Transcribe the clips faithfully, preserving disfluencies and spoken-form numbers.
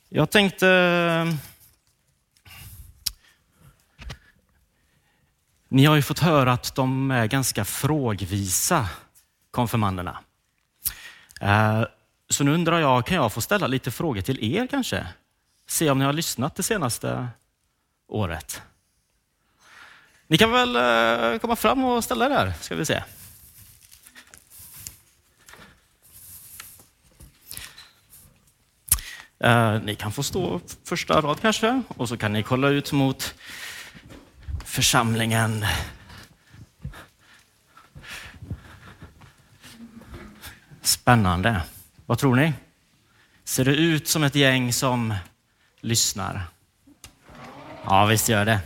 Jag tänkte... Ni har ju fått höra att de är ganska frågvisa, konfirmanderna. Så nu undrar jag, kan jag få ställa lite frågor till er kanske? Se om ni har lyssnat det senaste året. Ni kan väl komma fram och ställa er där, ska vi se. Ni kan få stå första rad kanske, och så kan ni kolla ut mot församlingen. Spännande. Vad tror ni? Ser det ut som ett gäng som lyssnar? Ja, visst gör det.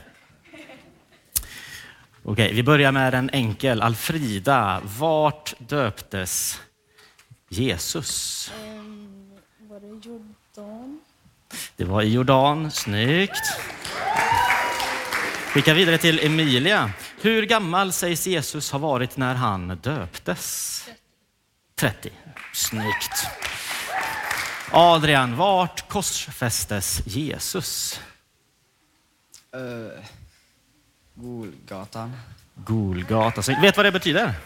Okej, vi börjar med en enkel. Alfrida, vart döptes Jesus? Um, var det Jordan? Det var i Jordan. Snyggt. Skicka vidare till Emilia. Hur gammal sägs Jesus ha varit när han döptes? trettio. Snyggt. Adrian, vart korsfästes Jesus? Uh, Golgatan. Golgata. Så, vet vad det betyder?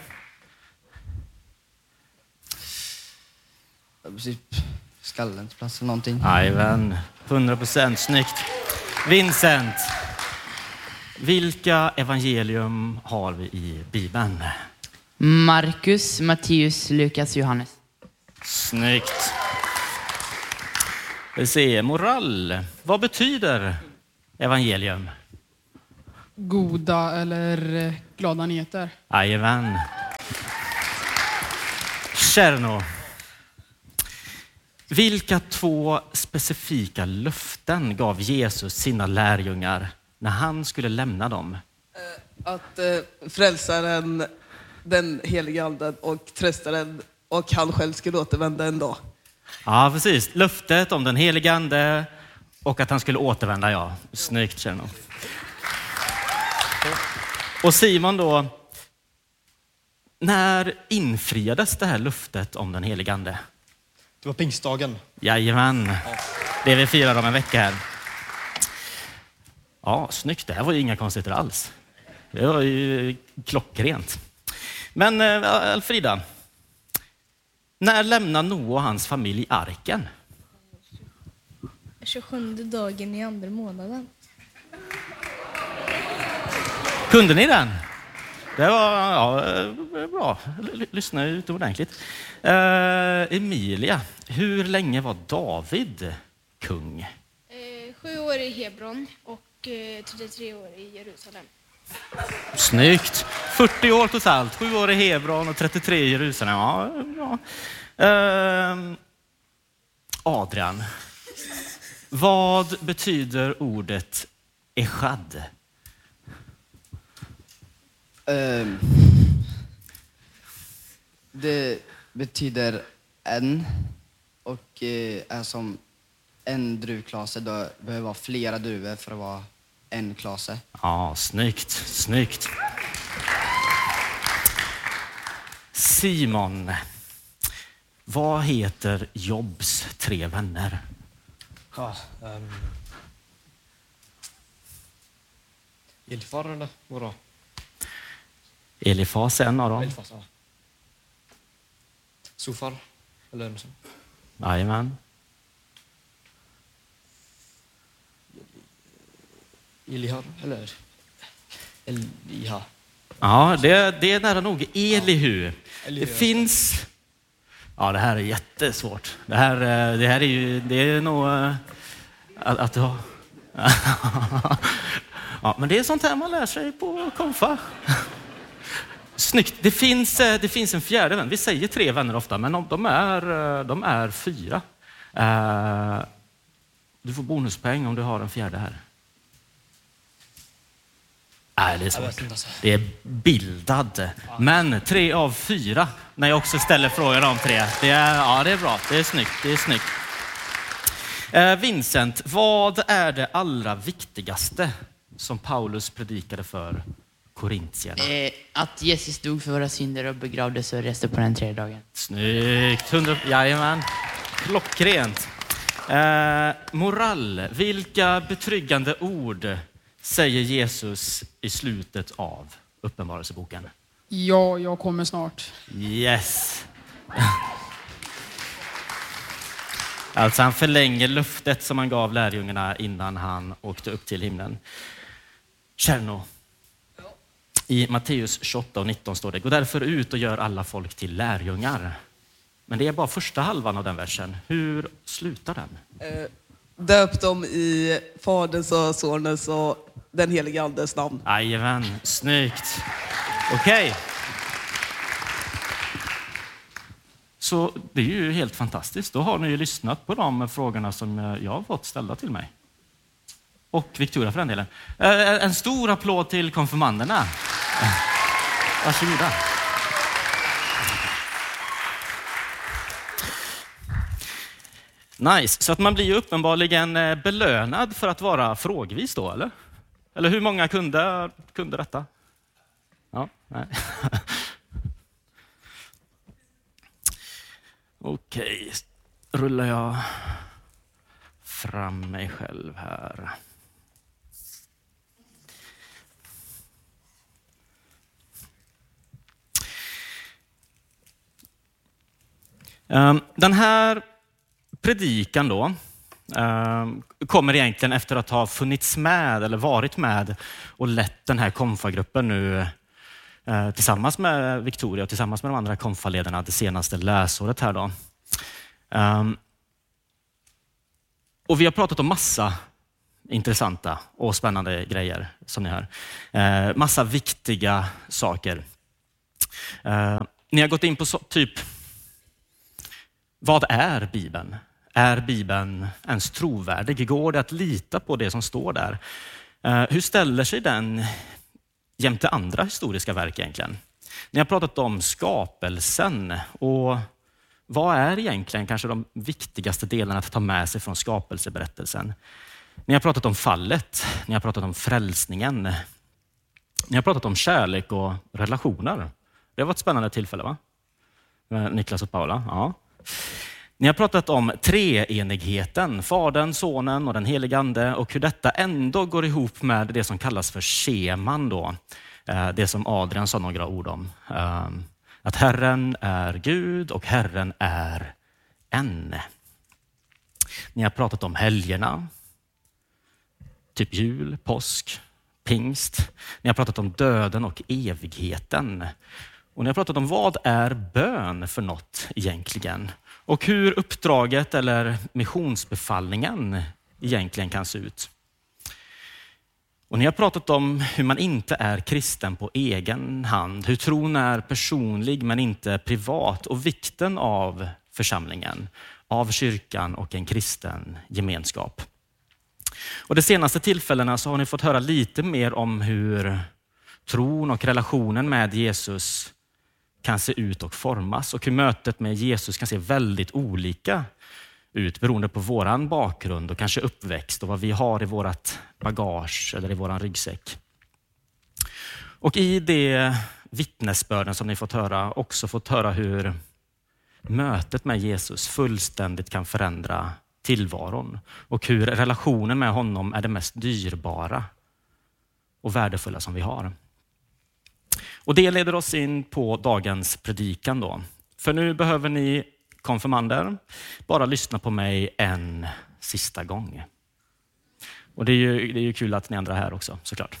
Typ skallens plats eller någonting. Jajamän, hundra procent. Snyggt. Vincent, vilka evangelium har vi i Bibeln? Markus, Matteus, Lukas, Johannes. Snyggt. Vi ser moral. Vad betyder evangelium? Goda eller glada nyheter. Jajamän. Cherno. Vilka två specifika löften gav Jesus sina lärjungar när han skulle lämna dem? Att eh, frälsaren, den heliga anden och tröstaren och han själv skulle återvända en dag. Ja, precis. Löftet om den heliga ande och att han skulle återvända, ja. Snyggt, Cherno. Och Simon då, när infriades det här löftet om den heliga ande? Det var pingstdagen. Jajamän. Ja. Det vi firar om en vecka här. Ja, snyggt. Det här var ju inga konstigheter alls. Det var ju klockrent. Men äh, Alfrida, när lämnar Noa och hans familj arken? tjugosjunde dagen i andra månaden. Kunde ni den? Det var ja, bra. Lyssna utomordentligt. Uh, Emilia, hur länge var David kung? Eh, sju år i Hebron och eh, trettiotre år i Jerusalem. Snyggt. fyrtio år totalt. Sju år i Hebron och trettiotre i Jerusalem. Ja, bra. Uh, Adrian, vad betyder ordet echad? Um, det betyder en och eh, är som en druvklase. Då behöver vara flera druvor för att vara en klase. Ja, snyggt, snyggt. Simon, vad heter Jobs tre vänner? Ja, um... Elifar eller vadå? Elifas är en av dem. Elifas, ja. Sofar eller något sånt. Jajamän. Elihar eller Eliha. Ja, det, det är nära nog Elihu. Ja. Elihu. Det finns... Ja, det här är jättesvårt. Det här, det här är ju... Det är nog... Att, att du har... Ja, men det är sånt här man lär sig på konfa. Snyggt. Det finns, det finns en fjärde vän. Vi säger tre vänner ofta, men de är, de är fyra. Du får bonuspoäng om du har en fjärde här. Nej, det är svårt. Det är bildad. Men tre av fyra, när jag också ställer frågan om tre. Det är, ja, det är bra. Det är snyggt. Det är snyggt. Eh, Vincent, vad är det allra viktigaste som Paulus predikade för korintierna? Eh, att Jesus dog för våra synder och begravdes och reste på den tredje dagen. Snyggt. hundra... Jajamän. Klockrent. Eh, moral. Vilka betryggande ord säger Jesus i slutet av Uppenbarelseboken? Ja, jag kommer snart. Yes. Alltså han förlänger löftet som han gav lärjungarna innan han åkte upp till himlen. Kärno. I Matteus tjugoåtta och nitton står det: gå därför ut och gör alla folk till lärjungar. Men det är bara första halvan av den versen. Hur slutar den? Eh, döp dem i Faderns och Sonens och den helige Andes namn. Jajamän, snyggt. Okej. Okay. Så det är ju helt fantastiskt. Då har ni ju lyssnat på de frågorna som jag har fått ställa till mig. Och Victoria för den delen. En stor applåd till konfirmanderna. Varsågoda. Nice. Så att man blir ju uppenbarligen belönad för att vara frågvis då, eller? Eller hur många kunde, kunde detta? Ja, nej. Okej, rullar jag fram mig själv här. Den här predikan då kommer egentligen efter att ha funnits med eller varit med och lett den här konfagruppen nu tillsammans med Victoria och tillsammans med de andra konfaledarna det senaste läsåret här då. Och vi har pratat om massa intressanta och spännande grejer som ni hör. Massa viktiga saker. Ni har gått in på så, typ vad är Bibeln? Är Bibeln ens trovärdig? Går det att lita på det som står där? Hur ställer sig den jämte andra historiska verk egentligen? Ni har pratat om skapelsen och vad är egentligen kanske de viktigaste delarna att ta med sig från skapelseberättelsen? Ni har pratat om fallet, ni har pratat om frälsningen. Ni har pratat om kärlek och relationer. Det var ett spännande tillfälle, va? Med Niklas och Paula, ja. Ni har pratat om treenigheten, Fadern, Sonen och den helige Ande och hur detta ändå går ihop med det som kallas för scheman då. Det som Adrian sa några ord om. Att Herren är Gud och Herren är en. Ni har pratat om helgerna, typ jul, påsk, pingst. Ni har pratat om döden och evigheten. Och ni har pratat om vad är bön för något egentligen? Och hur uppdraget eller missionsbefallningen egentligen kan se ut. Och ni har pratat om hur man inte är kristen på egen hand. Hur tron är personlig men inte privat. Och vikten av församlingen, av kyrkan och en kristen gemenskap. Och de senaste tillfällena så har ni fått höra lite mer om hur tron och relationen med Jesus kan se ut och formas. Och hur mötet med Jesus kan se väldigt olika ut beroende på våran bakgrund och kanske uppväxt och vad vi har i vårat bagage eller i våran ryggsäck. Och i det vittnesbörden som ni fått höra också fått höra hur mötet med Jesus fullständigt kan förändra tillvaron och hur relationen med honom är det mest dyrbara och värdefulla som vi har. Och det leder oss in på dagens predikan då. För nu behöver ni konfirmander bara lyssna på mig en sista gång. Och det är ju, det är ju kul att ni andra är här också, såklart.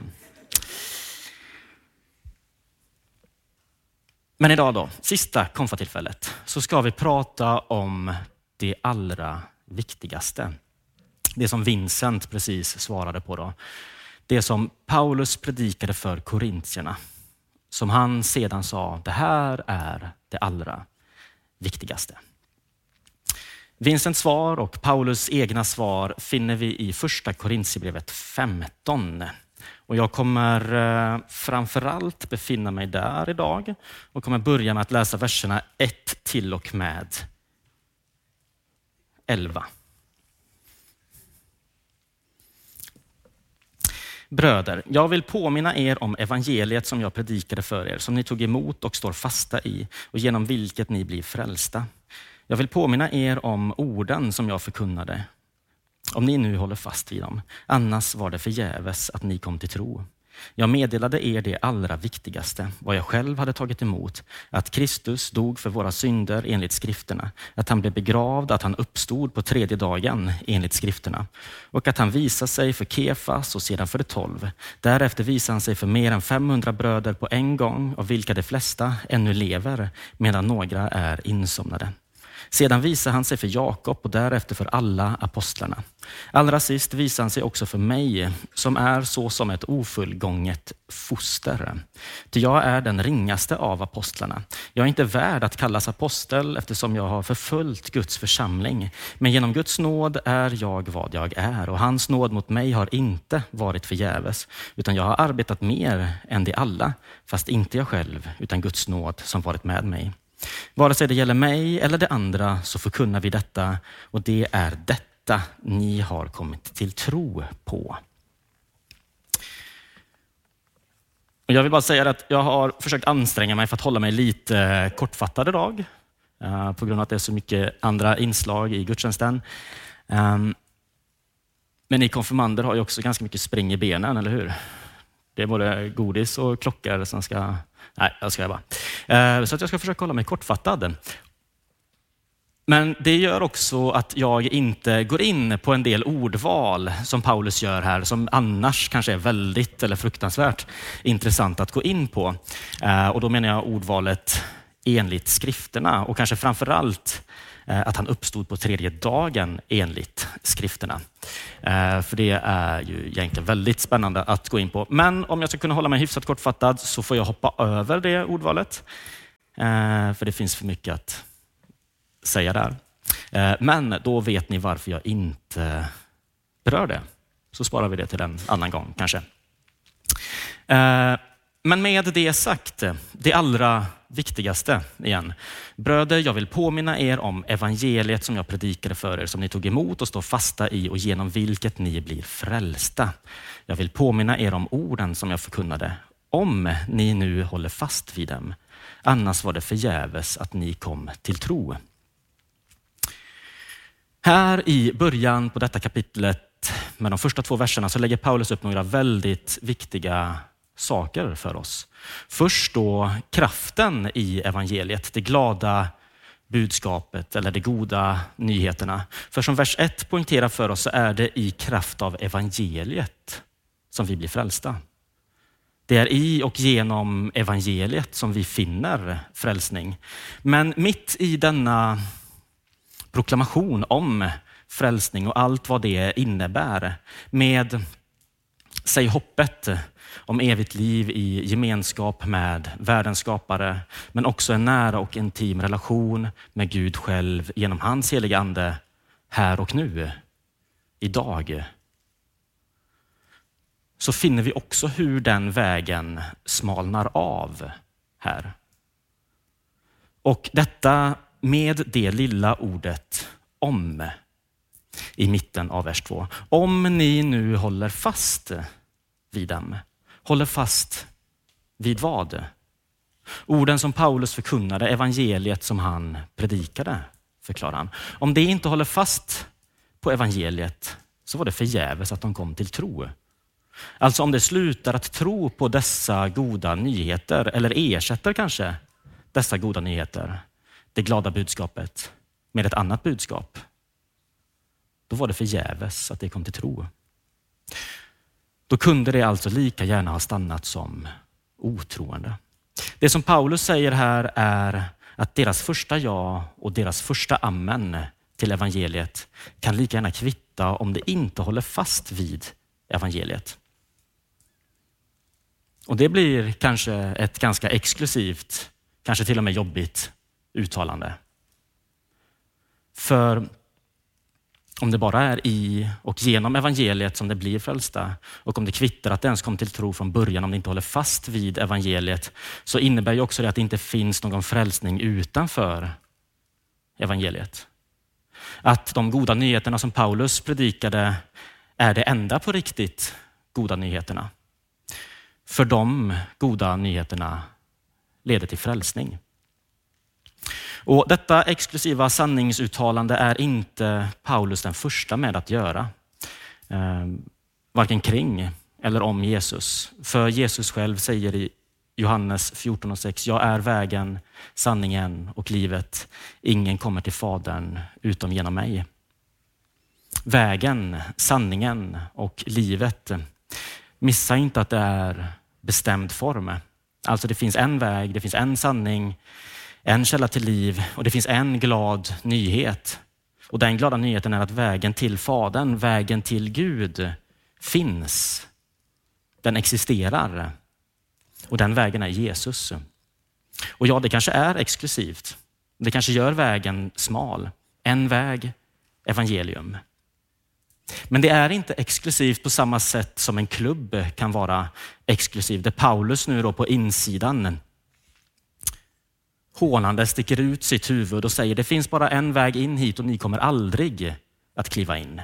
Men idag då, sista konfatillfället, så ska vi prata om det allra viktigaste. Det som Vincent precis svarade på då. Det som Paulus predikade för korintierna. Som han sedan sa, det här är det allra viktigaste. Vincents svar och Paulus egna svar finner vi i första Korintierbrevet femton. Och jag kommer framförallt befinna mig där idag och kommer börja med att läsa verserna ett till och med elva. Bröder, jag vill påminna er om evangeliet som jag predikade för er, som ni tog emot och står fasta i och genom vilket ni blir frälsta. Jag vill påminna er om orden som jag förkunnade. Om ni nu håller fast vid dem. Annars var det förgäves att ni kom till tro. Jag meddelade er det allra viktigaste, vad jag själv hade tagit emot, att Kristus dog för våra synder enligt skrifterna, att han blev begravd, att han uppstod på tredje dagen enligt skrifterna och att han visade sig för Kefas och sedan för de tolv. Därefter visade han sig för mer än femhundra bröder på en gång, av vilka de flesta ännu lever, medan några är insomnade. Sedan visade han sig för Jakob och därefter för alla apostlarna. Allra sist visade han sig också för mig, som är så som ett ofullgånget foster. Ty jag är den ringaste av apostlarna. Jag är inte värd att kallas apostel eftersom jag har förföljt Guds församling. Men genom Guds nåd är jag vad jag är, och hans nåd mot mig har inte varit förgäves, utan jag har arbetat mer än de alla, fast inte jag själv, utan Guds nåd som varit med mig. Vare sig det gäller mig eller det andra så förkunnar vi detta, och det är detta ni har kommit till tro på. Och jag vill bara säga att jag har försökt anstränga mig för att hålla mig lite kortfattad idag, uh, på grund av att det är så mycket andra inslag i gudstjänsten. Um, men ni konfirmander har ju också ganska mycket spring i benen, eller hur? Det är både godis och klockor som ska... Nej, jag ska bara. Så att jag ska försöka hålla mig kortfattad. Men det gör också att jag inte går in på en del ordval som Paulus gör här, som annars kanske är väldigt eller fruktansvärt intressant att gå in på. Och då menar jag ordvalet enligt skrifterna, och kanske framförallt att han uppstod på tredje dagen enligt skrifterna. För det är ju egentligen väldigt spännande att gå in på. Men om jag ska kunna hålla mig hyfsat kortfattad så får jag hoppa över det ordvalet. För det finns för mycket att säga där. Men då vet ni varför jag inte berör det. Så sparar vi det till en annan gång kanske. Men med det sagt, det allra viktigaste igen. Bröder, jag vill påminna er om evangeliet som jag predikade för er, som ni tog emot och står fasta i och genom vilket ni blir frälsta. Jag vill påminna er om orden som jag förkunnade, om ni nu håller fast vid dem. Annars var det förgäves att ni kom till tro. Här i början på detta kapitlet med de första två verserna så lägger Paulus upp några väldigt viktiga saker för oss. Först då kraften i evangeliet, det glada budskapet eller de goda nyheterna. För som vers ett poängterar för oss så är det i kraft av evangeliet som vi blir frälsta. Det är i och genom evangeliet som vi finner frälsning. Men mitt i denna proklamation om frälsning och allt vad det innebär, med säg hoppet om evigt liv i gemenskap med världens skapare, men också en nära och intim relation med Gud själv genom hans heliga ande här och nu, idag. Så finner vi också hur den vägen smalnar av här. Och detta med det lilla ordet om i mitten av vers två. Om ni nu håller fast vid dem. Håller fast vid vad? Orden som Paulus förkunnade, evangeliet som han predikade, förklarar han. Om det inte håller fast på evangeliet så var det förgäves att de kom till tro. Alltså om det slutar att tro på dessa goda nyheter, eller ersätter kanske dessa goda nyheter, det glada budskapet, med ett annat budskap, då var det förgäves att det kom till tro. Då kunde det alltså lika gärna ha stannat som otroende. Det som Paulus säger här är att deras första ja och deras första amen till evangeliet kan lika gärna kvitta om det inte håller fast vid evangeliet. Och det blir kanske ett ganska exklusivt, kanske till och med jobbigt uttalande. För om det bara är i och genom evangeliet som det blir frälsta, och om det kvittar att det ens kom till tro från början, om det inte håller fast vid evangeliet, så innebär ju också det att det inte finns någon frälsning utanför evangeliet. Att de goda nyheterna som Paulus predikade är det enda på riktigt goda nyheterna. För de goda nyheterna leder till frälsning. Och detta exklusiva sanningsuttalande är inte Paulus den första med att göra. Eh, varken kring eller om Jesus. För Jesus själv säger i Johannes fjorton och sex, jag är vägen, sanningen och livet. Ingen kommer till Fadern utom genom mig. Vägen, sanningen och livet. Missa inte att det är bestämd form. Alltså det finns en väg, det finns en sanning, en källa till liv och det finns en glad nyhet. Och den glada nyheten är att vägen till Fadern, vägen till Gud finns. Den existerar. Och den vägen är Jesus. Och ja, det kanske är exklusivt. Det kanske gör vägen smal. En väg, evangelium. Men det är inte exklusivt på samma sätt som en klubb kan vara exklusiv. Där Paulus nu då på insidan hånande sticker ut sitt huvud och säger det finns bara en väg in hit och ni kommer aldrig att kliva in.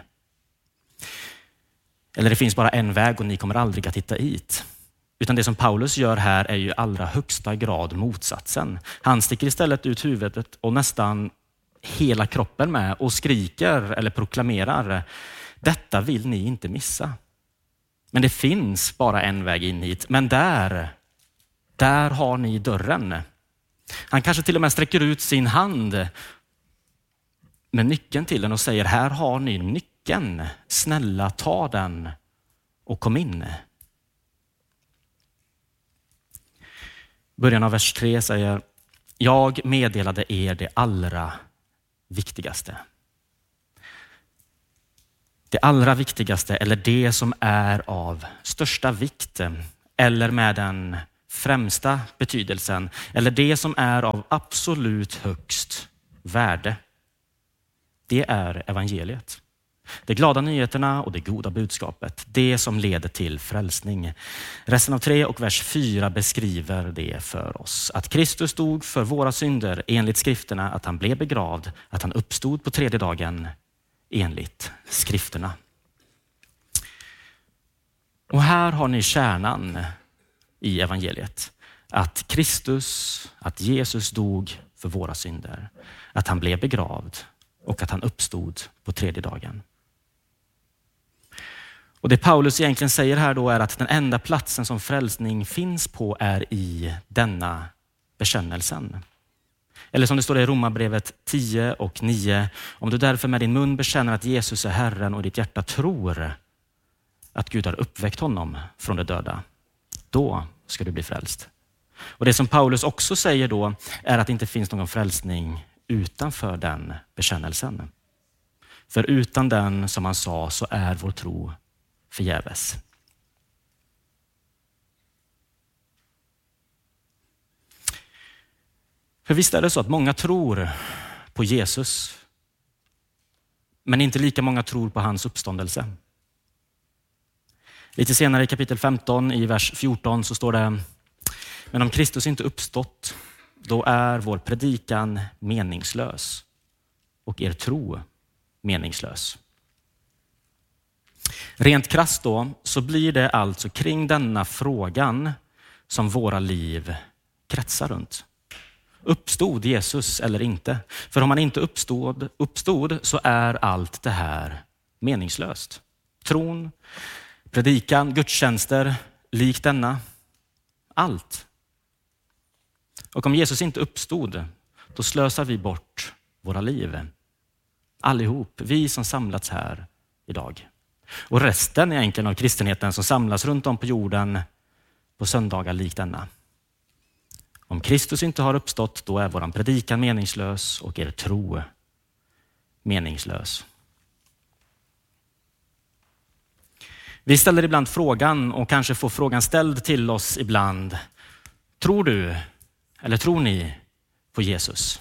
Eller det finns bara en väg och ni kommer aldrig att hitta hit. Utan det som Paulus gör här är ju i allra högsta grad motsatsen. Han sticker istället ut huvudet och nästan hela kroppen med och skriker eller proklamerar: detta vill ni inte missa. Men det finns bara en väg in hit. Men där, där har ni dörren. Han kanske till och med sträcker ut sin hand med nyckeln till den och säger: här har ni nyckeln. Snälla ta den och kom in. Början av vers tre säger: jag meddelade er det allra viktigaste. Det allra viktigaste, eller det som är av största vikt, eller med den främsta betydelsen, eller det som är av absolut högst värde. Det är evangeliet. De glada nyheterna och det goda budskapet. Det som leder till frälsning. Resten av tre och vers fyra beskriver det för oss. Att Kristus dog för våra synder enligt skrifterna. Att han blev begravd. Att han uppstod på tredje dagen enligt skrifterna. Och här har ni kärnan i evangeliet. Att Kristus, att Jesus dog för våra synder. Att han blev begravd och att han uppstod på tredje dagen. Och det Paulus egentligen säger här då är att den enda platsen som frälsning finns på är i denna bekännelsen. Eller som det står i Romarbrevet tio och nio. Om du därför med din mun bekänner att Jesus är Herren och ditt hjärta tror att Gud har uppväckt honom från de döda, då ska du bli frälst. Och det som Paulus också säger då är att det inte finns någon frälsning utanför den bekännelsen. För utan den, som han sa, så är vår tro förgäves. För visst är det så att många tror på Jesus, men inte lika många tror på hans uppståndelse. Lite senare i kapitel femton i vers fjorton så står det: men om Kristus inte uppstått, då är vår predikan meningslös och er tro meningslös. Rent krasst då så blir det alltså kring denna frågan som våra liv kretsar runt. Uppstod Jesus eller inte? För om han inte uppstod, uppstod så är allt det här meningslöst. Tron, predikan, gudstjänster, lik denna. Allt. Och om Jesus inte uppstod, då slösar vi bort våra liv. Allihop, vi som samlats här idag. Och resten är egentligen av kristenheten som samlas runt om på jorden på söndagar lik denna. Om Kristus inte har uppstått, då är våran predikan meningslös och er tro meningslös. Vi ställer ibland frågan, och kanske får frågan ställd till oss ibland: tror du eller tror ni på Jesus?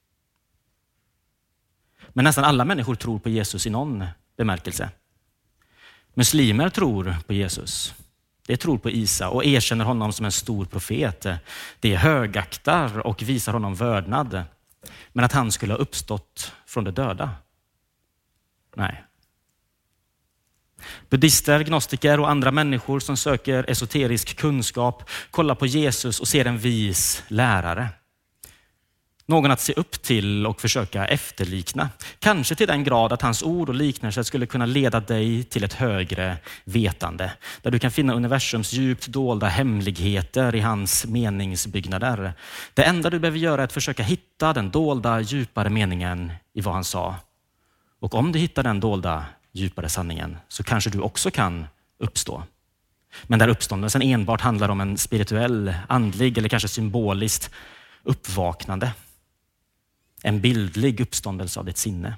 Men nästan alla människor tror på Jesus i någon bemärkelse. Muslimer tror på Jesus. De tror på Isa och erkänner honom som en stor profet. De högaktar och visar honom vördnad. Men att han skulle ha uppstått från de döda? Nej. Buddhister, gnostiker och andra människor som söker esoterisk kunskap kollar på Jesus och ser en vis lärare. Någon att se upp till och försöka efterlikna. Kanske till den grad att hans ord och liknelser skulle kunna leda dig till ett högre vetande. Där du kan finna universums djupt dolda hemligheter i hans meningsbyggnader. Det enda du behöver göra är att försöka hitta den dolda, djupare meningen i vad han sa. Och om du hittar den dolda, djupare sanningen så kanske du också kan uppstå. Men där uppståndelsen enbart handlar om en spirituell, andlig eller kanske symboliskt uppvaknande. En bildlig uppståndelse av ditt sinne.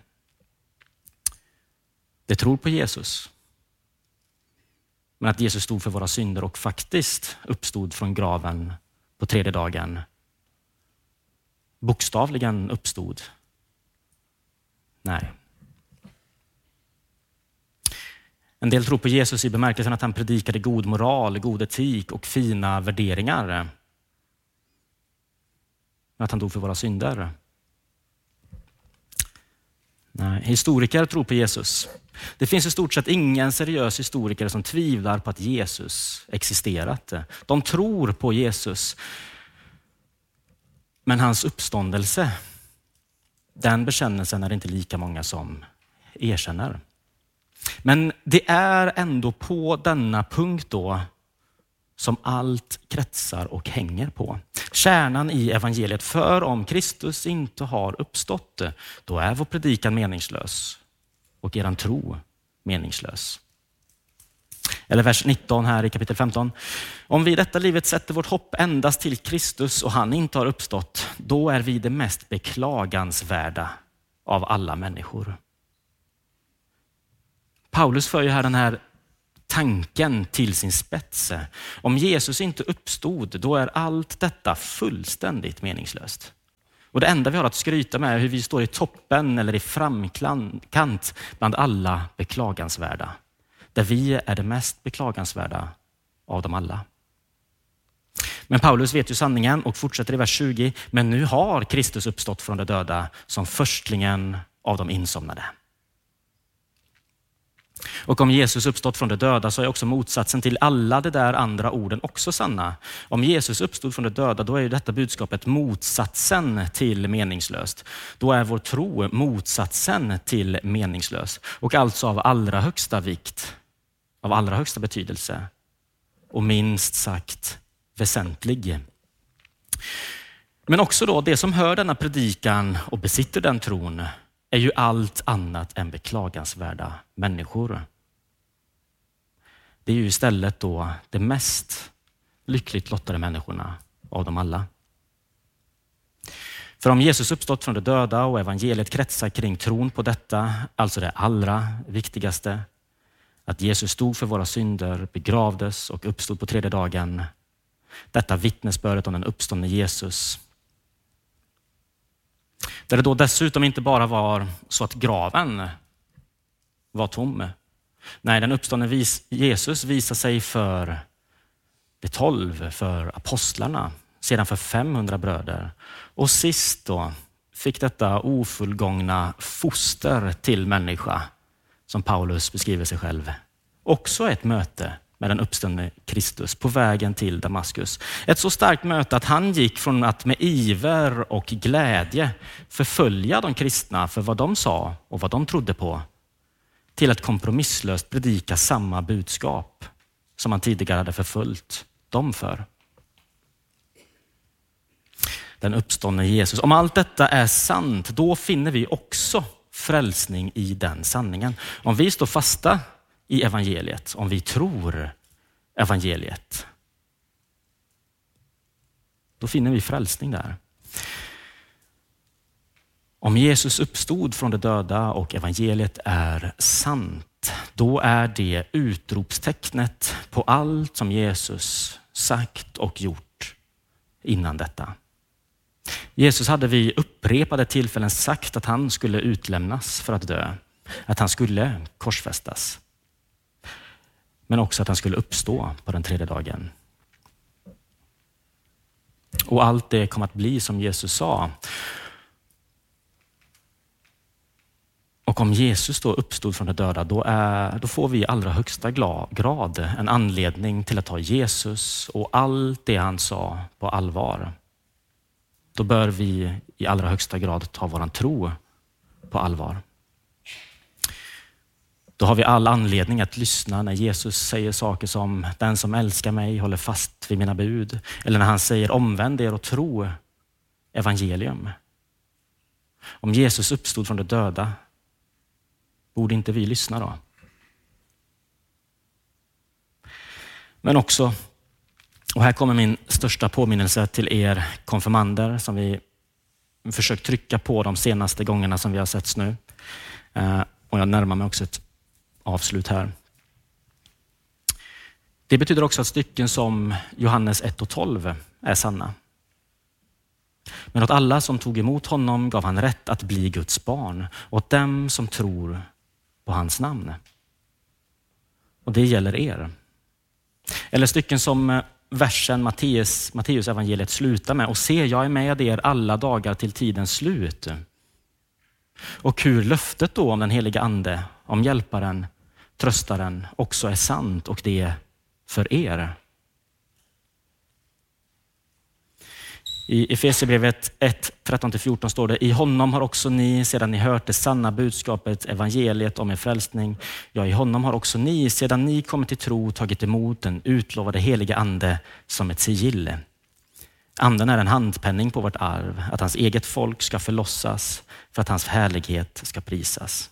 Det tror på Jesus. Men att Jesus stod för våra synder och faktiskt uppstod från graven på tredje dagen. Bokstavligen uppstod. Nej. En del tror på Jesus i bemärkelsen att han predikade god moral, god etik och fina värderingar. Men att han dog för våra synder. Nej, historiker tror på Jesus. Det finns i stort sett ingen seriös historiker som tvivlar på att Jesus existerat. De tror på Jesus. Men hans uppståndelse, den bekännelsen är det inte lika många som erkänner. Men det är ändå på denna punkt då som allt kretsar och hänger på. Kärnan i evangeliet. För om Kristus inte har uppstått, då är vår predikan meningslös och eran tro meningslös. Eller vers nitton här i kapitel femton. Om vi i detta livet sätter vårt hopp endast till Kristus och han inte har uppstått, då är vi det mest beklagansvärda av alla människor. Paulus för ju här den här tanken till sin spets. Om Jesus inte uppstod, då är allt detta fullständigt meningslöst. Och det enda vi har att skryta med är hur vi står i toppen eller i framkant bland alla beklagansvärda. Där vi är det mest beklagansvärda av dem alla. Men Paulus vet ju sanningen och fortsätter i vers tjugo. Men nu har Kristus uppstått från de döda som förstlingen av de insomnade. Och om Jesus uppstått från de döda så är också motsatsen till alla de där andra orden också sanna. Om Jesus uppstod från de döda, då är ju detta budskapet motsatsen till meningslöst. Då är vår tro motsatsen till meningslös. Och alltså av allra högsta vikt, av allra högsta betydelse och minst sagt väsentlig. Men också då det som hör denna predikan och besitter den tron är ju allt annat än beklagansvärda människor. Det är ju istället då det mest lyckligt lottade människorna av dem alla. För om Jesus uppstått från de döda och evangeliet kretsar kring tron på detta, alltså det allra viktigaste, att Jesus stod för våra synder, begravdes och uppstod på tredje dagen. Detta vittnesbördet om den uppståndne Jesus. Där det då dessutom inte bara var så att graven var tom. Nej, den uppståndne vis- Jesus visar sig för de tolv, för apostlarna, sedan för femhundra bröder. Och sist då fick detta ofullgångna foster till människa, som Paulus beskriver sig själv, också ett möte med den uppståndne Kristus på vägen till Damaskus. Ett så starkt möte att han gick från att med iver och glädje förfölja de kristna för vad de sa och vad de trodde på, till att kompromisslöst predika samma budskap som han tidigare hade förföljt dem för. Den uppståndne Jesus. Om allt detta är sant, då finner vi också frälsning i den sanningen. Om vi står fasta i evangeliet, om vi tror evangeliet, då finner vi frälsning där. Om Jesus uppstod från de döda och evangeliet är sant, då är det utropstecknet på allt som Jesus sagt och gjort innan detta. Jesus hade vid upprepade tillfällen sagt att han skulle utlämnas för att dö, att han skulle korsfästas. Men också att han skulle uppstå på den tredje dagen. Och allt det kom att bli som Jesus sa. Och om Jesus då uppstod från de döda, då, är, då får vi i allra högsta grad en anledning till att ta Jesus och allt det han sa på allvar. då bör vi i allra högsta grad ta våran tro på allvar. Då har vi all anledning att lyssna när Jesus säger saker som den som älskar mig håller fast vid mina bud. Eller när han säger omvänd er och tro evangelium. Om Jesus uppstod från de döda, borde inte vi lyssna då? Men också, och här kommer min största påminnelse till er konfirmander som vi försökt trycka på de senaste gångerna som vi har setts nu. Och jag närmar mig också ett avslut här. Det betyder också att stycken som Johannes ett och tolv är sanna. Men åt alla som tog emot honom gav han rätt att bli Guds barn, åt dem som tror på hans namn. Och det gäller er. Eller stycken som versen Matteus, Matteus evangeliet slutar med: och se, jag är med er alla dagar till tidens slut. Och hur löftet då om den heliga ande, om hjälparen, tröstaren också är sant, och det för er. I Efesierbrevet ett, tretton till fjorton står det: i honom har också ni, sedan ni hört det sanna budskapet, evangeliet om er frälsning, ja, i honom har också ni, sedan ni kommit till tro, tagit emot den utlovade heliga ande som ett sigill. Anden är en handpenning på vårt arv, att hans eget folk ska förlossas, för att hans härlighet ska prisas.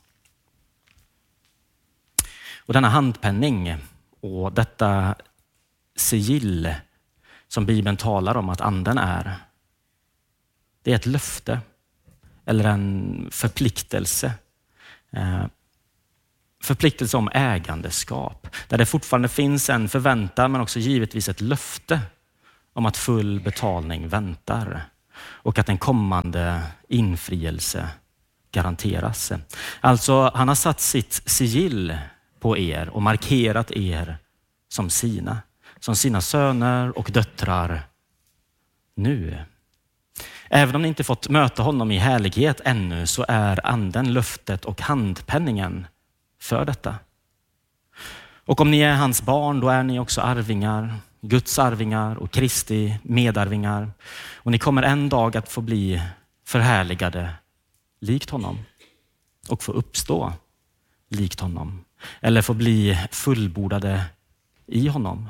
Och denna handpenning och detta sigill som Bibeln talar om att anden är, det är ett löfte eller en förpliktelse. Eh, förpliktelse om ägandeskap, där det fortfarande finns en förväntan men också givetvis ett löfte om att full betalning väntar och att en kommande infrielse garanteras. Alltså, han har satt sitt sigill på er och markerat er som sina, som sina söner och döttrar nu. Även om ni inte fått möta honom i härlighet ännu, så är anden, löftet och handpenningen för detta. Och om ni är hans barn, då är ni också arvingar, Guds arvingar och Kristi medarvingar. Och ni kommer en dag att få bli förhärligade likt honom och få uppstå likt honom. Eller få bli fullbordade i honom.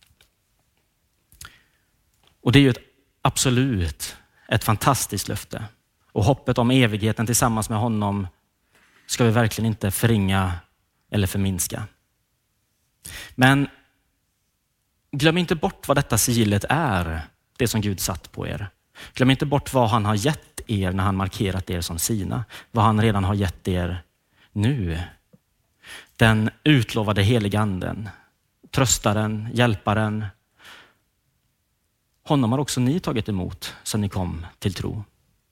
Och det är ju ett absolut, ett fantastiskt löfte. Och hoppet om evigheten tillsammans med honom ska vi verkligen inte förringa eller förminska. Men glöm inte bort vad detta sigillet är, det som Gud satt på er. Glöm inte bort vad han har gett er när han markerat er som sina. Vad han redan har gett er nu. Den utlovade heliga anden, tröstaren, hjälparen. Honom har också ni tagit emot sedan ni kom till tro.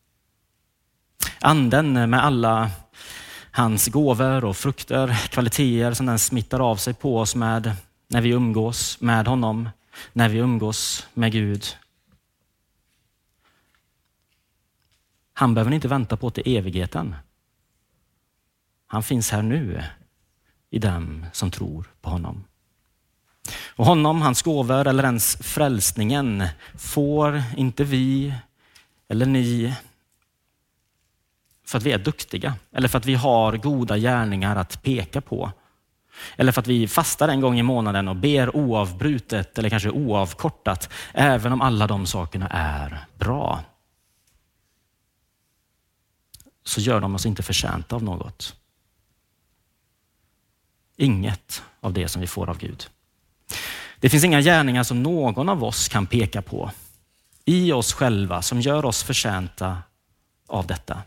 Anden med alla hans gåvor och frukter, kvaliteter som den smittar av sig på oss med när vi umgås med honom, när vi umgås med Gud. Han behöver inte vänta på till evigheten. Han finns här nu i dem som tror på honom. Och honom, hans gåvor eller ens frälsningen får inte vi eller ni för att vi är duktiga eller för att vi har goda gärningar att peka på. Eller för att vi fastar en gång i månaden och ber oavbrutet eller kanske oavkortat, även om alla de sakerna är bra. Så gör de oss inte förtjänta av något. Inget av det som vi får av Gud. Det finns inga gärningar som någon av oss kan peka på i oss själva som gör oss förtjänta av detta.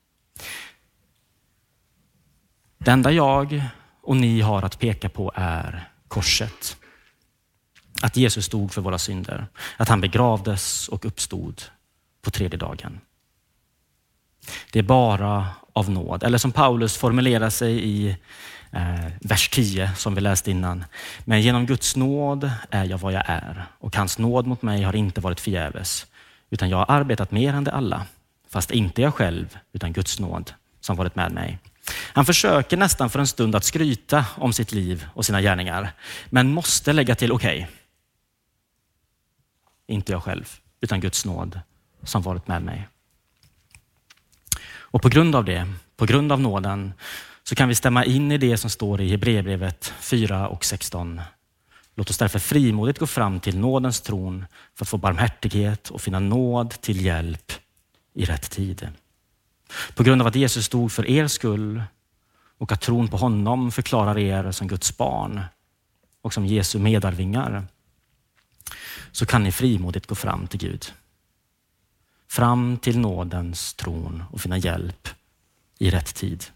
Det enda jag och ni har att peka på är korset. Att Jesus stod för våra synder. Att han begravdes och uppstod på tredje dagen. Det är bara av nåd. Eller som Paulus formulerar sig i eh, vers tio som vi läste innan. Men genom Guds nåd är jag vad jag är. Och hans nåd mot mig har inte varit förgäves. Utan jag har arbetat mer än det alla. Fast inte jag själv utan Guds nåd som varit med mig. Han försöker nästan för en stund att skryta om sitt liv och sina gärningar. Men måste lägga till, okej. Okay, inte jag själv utan Guds nåd som varit med mig. Och på grund av det, på grund av nåden, så kan vi stämma in i det som står i Hebreerbrevet fyra och sexton. Låt oss därför frimodigt gå fram till nådens tron för att få barmhärtighet och finna nåd till hjälp i rätt tid. På grund av att Jesus stod för er skull och att tron på honom förklarar er som Guds barn och som Jesu medarvingar, så kan ni frimodigt gå fram till Gud. Fram till nådens tron och finna hjälp i rätt tid.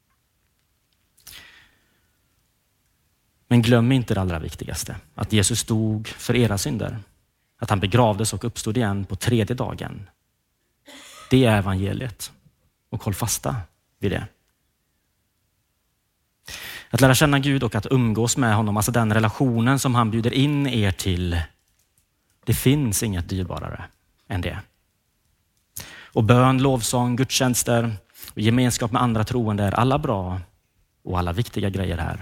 Men glöm inte det allra viktigaste, att Jesus stod för era synder. Att han begravdes och uppstod igen på tredje dagen. Det är evangeliet, och håll fasta vid det. Att lära känna Gud och att umgås med honom, alltså den relationen som han bjuder in er till, det finns inget dyrbarare än det. Och bön, lovsång, gudstjänster och gemenskap med andra troende är alla bra och alla viktiga grejer här.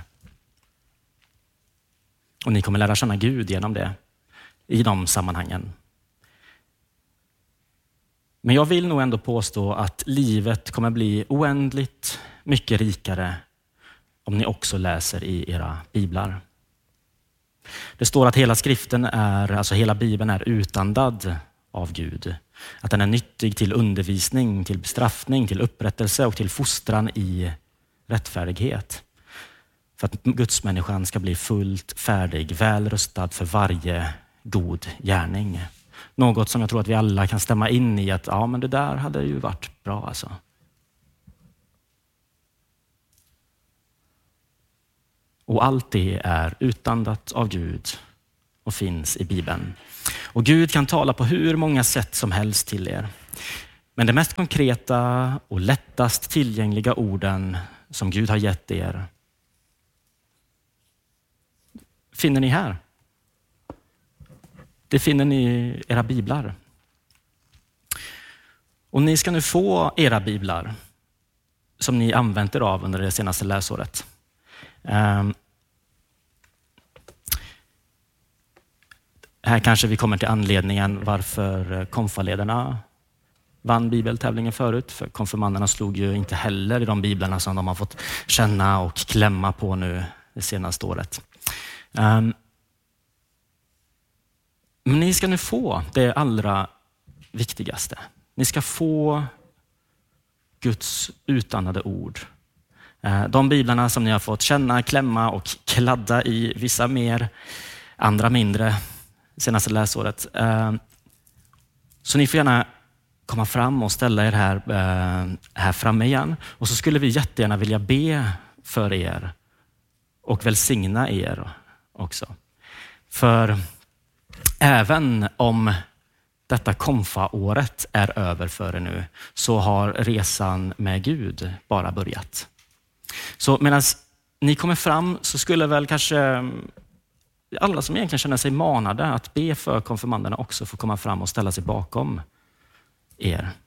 Och ni kommer lära känna Gud genom det i de sammanhangen. Men jag vill nog ändå påstå att livet kommer bli oändligt mycket rikare om ni också läser i era biblar. Det står att hela skriften är, alltså hela Bibeln är utandad av Gud. Att den är nyttig till undervisning, till bestraffning, till upprättelse och till fostran i rättfärdighet. För att Guds människan ska bli fullt färdig, väl rustad för varje god gärning. Något som jag tror att vi alla kan stämma in i, att ja, men det där hade ju varit bra alltså. Och allt det är utandat av Gud och finns i Bibeln. Och Gud kan tala på hur många sätt som helst till er. Men det mest konkreta och lättast tillgängliga orden som Gud har gett er finner ni här. Det finner ni i era biblar. Och ni ska nu få era biblar som ni använt er av under det senaste läsåret. Um, här kanske vi kommer till anledningen varför konfaledarna vann bibeltävlingen förut. För konfirmanderna slog ju inte heller i de biblarna som de har fått känna och klämma på nu det senaste året. Um, men ni ska nu få det allra viktigaste. Ni ska få Guds utandade ord. Uh, de biblarna som ni har fått känna, klämma och kladda i, vissa mer, andra mindre, senaste läsåret. Uh, så ni får gärna komma fram och ställa er här, uh, här framme igen. Och så skulle vi jättegärna vilja be för er och välsigna er också. För även om detta konfa-året är över för er nu, så har resan med Gud bara börjat. Så medan ni kommer fram så skulle väl kanske alla som egentligen känner sig manade att be för konfirmanderna också få komma fram och ställa sig bakom er.